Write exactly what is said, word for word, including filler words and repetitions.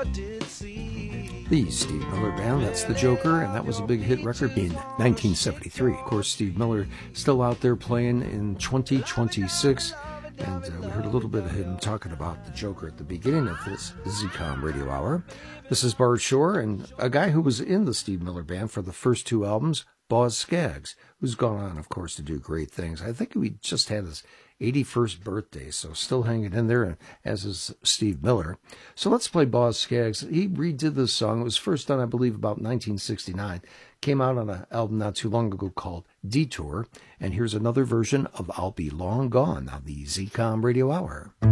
The Steve Miller Band, that's The Joker, and that was a big hit record in nineteen seventy-three. Of course, Steve Miller still out there playing in twenty twenty-six, and uh, we heard a little bit of him talking about The Joker at the beginning of this Z COM Radio Hour. This is Bart Shore, and a guy who was in the Steve Miller Band for the first two albums, Boz Scaggs, who's gone on, of course, to do great things. I think he just had his eighty-first birthday, so still hanging in there, as is Steve Miller. So let's play Boz Scaggs. He redid this song. It was first done, I believe, about nineteen sixty-nine. Came out on an album not too long ago called Detour. And here's another version of I'll Be Long Gone on the Z COM Radio Hour.